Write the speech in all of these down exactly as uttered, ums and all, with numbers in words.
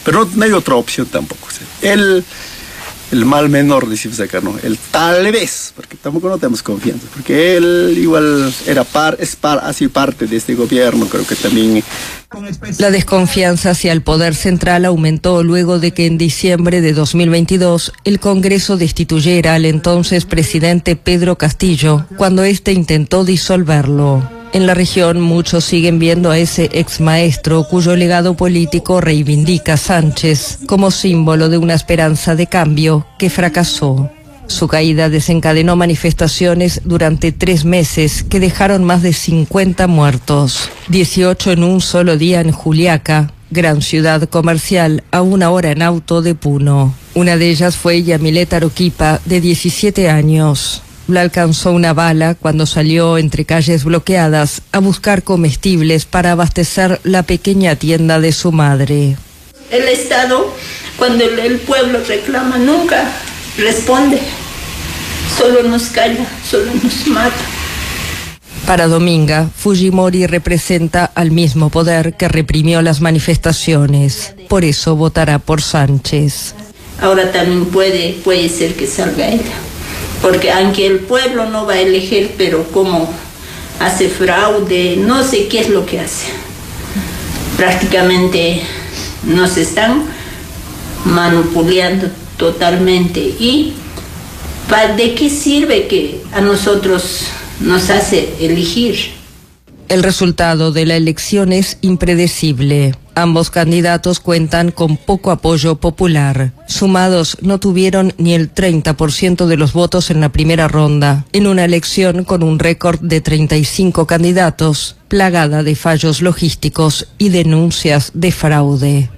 Pero no, no hay otra opción tampoco. O sea, él, el mal menor, decimos acá, ¿no? El tal vez, porque tampoco no tenemos confianza, porque él igual era par, es par, así parte de este gobierno, creo que también. La desconfianza hacia el poder central aumentó luego de que en diciembre de dos mil veintidós el Congreso destituyera al entonces presidente Pedro Castillo, cuando éste intentó disolverlo. En la región muchos siguen viendo a ese ex maestro cuyo legado político reivindica Sánchez como símbolo de una esperanza de cambio que fracasó. Su caída desencadenó manifestaciones durante tres meses que dejaron más de cincuenta muertos, dieciocho en un solo día en Juliaca, gran ciudad comercial a una hora en auto de Puno. Una de ellas fue Yamilet Aroquipa, de diecisiete años. La alcanzó una bala cuando salió entre calles bloqueadas a buscar comestibles para abastecer la pequeña tienda de su madre. El Estado, cuando el, el pueblo reclama, nunca responde. Solo nos calla, solo nos mata. Para Dominga, Fujimori representa al mismo poder que reprimió las manifestaciones. Por eso votará por Sánchez. Ahora también puede, puede ser que salga ella. Porque aunque el pueblo no va a elegir, pero como hace fraude, no sé qué es lo que hace. Prácticamente nos están manipulando totalmente. ¿Y de qué sirve que a nosotros nos hace elegir? El resultado de la elección es impredecible. Ambos candidatos cuentan con poco apoyo popular. Sumados, no tuvieron ni el treinta por ciento de los votos en la primera ronda, en una elección con un récord de treinta y cinco candidatos, plagada de fallos logísticos y denuncias de fraude.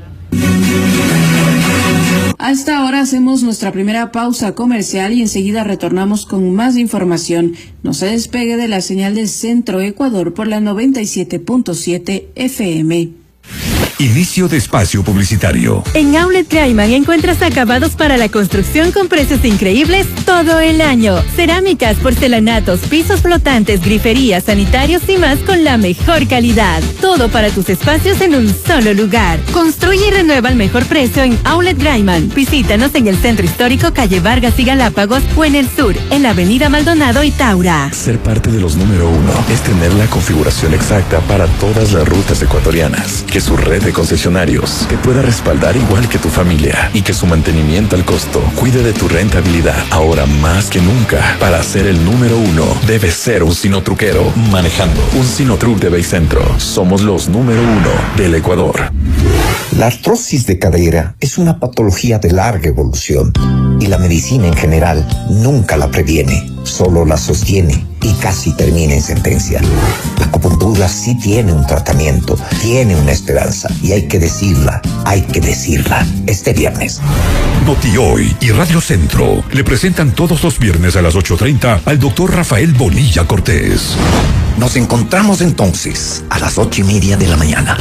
A esta hora hacemos nuestra primera pausa comercial y enseguida retornamos con más información. No se despegue de la señal de Centro Ecuador por la noventa y siete punto siete F M. Inicio de espacio publicitario. En Outlet Gaiman encuentras acabados para la construcción con precios increíbles todo el año. Cerámicas, porcelanatos, pisos flotantes, griferías, sanitarios y más con la mejor calidad. Todo para tus espacios en un solo lugar. Construye y renueva al mejor precio en Outlet Gaiman. Visítanos en el Centro Histórico, calle Vargas y Galápagos, o en el sur, en la avenida Maldonado y Taura. Ser parte de los número uno es tener la configuración exacta para todas las rutas ecuatorianas. Que su red de concesionarios te pueda respaldar igual que tu familia y que su mantenimiento al costo cuide de tu rentabilidad. Ahora más que nunca, para ser el número uno, debes ser un sinotruquero manejando un Sinotruc de Baycentro. Somos los número uno del Ecuador. La artrosis de cadera es una patología de larga evolución y la medicina en general nunca la previene, solo la sostiene y casi termina en sentencia. La acupuntura sí tiene un tratamiento, tiene una esperanza y hay que decirla, hay que decirla este viernes. Notioy y Radio Centro le presentan todos los viernes a las ocho treinta al doctor Rafael Bonilla Cortés. Nos encontramos entonces a las ocho y media de la mañana.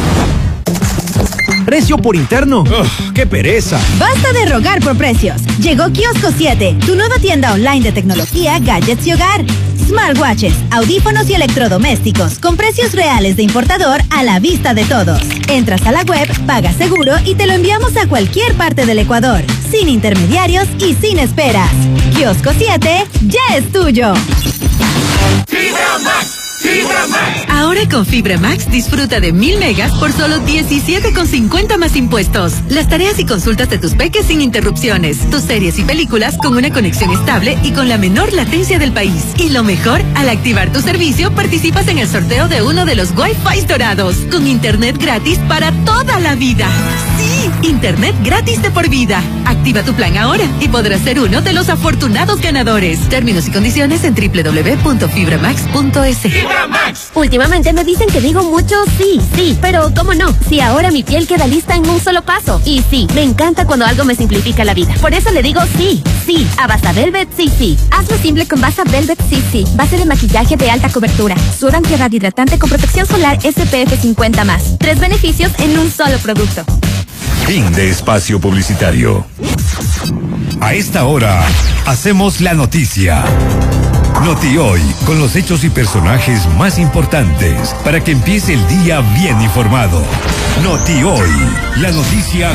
¿Precio por interno? Ugh, ¡qué pereza! Basta de rogar por precios. Llegó Kiosco siete, tu nueva tienda online de tecnología, gadgets y hogar. Smartwatches, audífonos y electrodomésticos con precios reales de importador a la vista de todos. Entras a la web, pagas seguro y te lo enviamos a cualquier parte del Ecuador, sin intermediarios y sin esperas. Kiosco siete ya es tuyo. ¡Fibra Max! ¡Fibra Max! Ahora con Fibra Max disfruta de mil megas por solo diecisiete con cincuenta más impuestos. Las tareas y consultas de tus peques sin interrupciones. Tus series y películas con una conexión estable y con la menor latencia del país. Y lo mejor, al activar tu servicio participas en el sorteo de uno de los Wi-Fi dorados con internet gratis para toda la vida. Sí, internet gratis de por vida. Activa tu plan ahora y podrás ser uno de los afortunados ganadores. Términos y condiciones en doble u doble u doble u punto fibra max punto es. Últimamente me dicen que digo mucho sí, sí, pero ¿cómo no? Si ahora mi piel queda lista en un solo paso. Y sí, me encanta cuando algo me simplifica la vida. Por eso le digo sí, sí, a Basa Velvet sí, sí. Hazlo simple con Basa Velvet sí, sí. Base de maquillaje de alta cobertura. Sudan hidratante con protección solar S P F cincuenta más. Tres beneficios en un solo producto. Fin de espacio publicitario. A esta hora, hacemos la noticia. Notioy, con los hechos y personajes más importantes, para que empiece el día bien informado. Notioy, la noticia